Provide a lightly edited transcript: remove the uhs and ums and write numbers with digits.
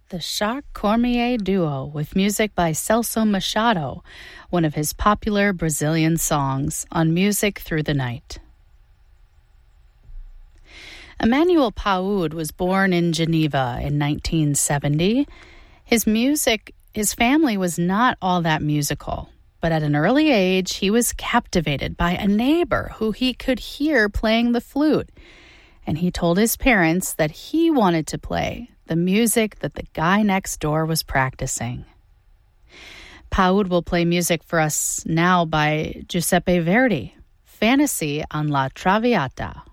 the Jacques Cormier Duo with music by Celso Machado, one of his popular Brazilian songs, on Music Through the Night. Emmanuel Paud was born in Geneva in 1970. His family was not all that musical, but at an early age, he was captivated by a neighbor who he could hear playing the flute, and he told his parents that he wanted to play the music that the guy next door was practicing. Paud will play music for us now by Giuseppe Verdi, Fantasy on La Traviata.